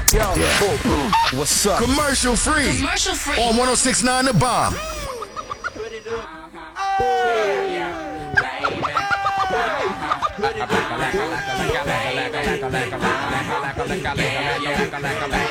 Yo, what's up? Commercial free. Commercial free. On 106.9 The Bomb.